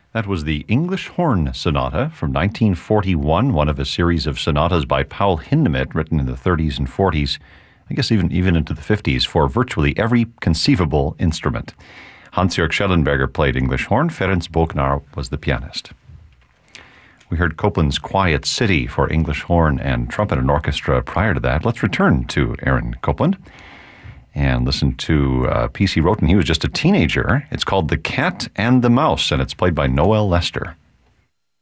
That was the English Horn Sonata from 1941, one of a series of sonatas by Paul Hindemith written in the 30s and 40s, I guess even into the 50s, for virtually every conceivable instrument. Hans-Jörg Schellenberger played English horn. Ferenc Bognár was the pianist. We heard Copland's Quiet City for English horn and trumpet and orchestra prior to that. Let's return to Aaron Copland and listen to a piece he wrote when he was just a teenager. It's called The Cat and the Mouse, and it's played by Noel Lester.